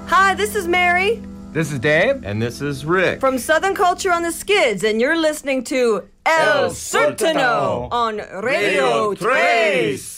Hi, this is Mary. This is Dave. And this is Rick. From Southern Culture on the Skids, and you're listening to El El Sertano Sertano on Radio Radio Trace. Trace.